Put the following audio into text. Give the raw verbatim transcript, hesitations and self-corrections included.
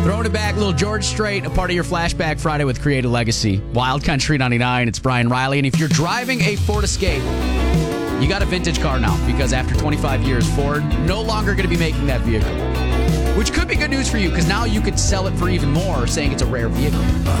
Throwing it back, little George Strait, a part of your Flashback Friday with Creative Legacy. Wild Country ninety-nine, it's Brian Riley. And if you're driving a Ford Escape, you got a vintage car now, because after twenty-five years, Ford no longer going to be making that vehicle. Which could be good news for you, because now you could sell it for even more, saying it's a rare vehicle.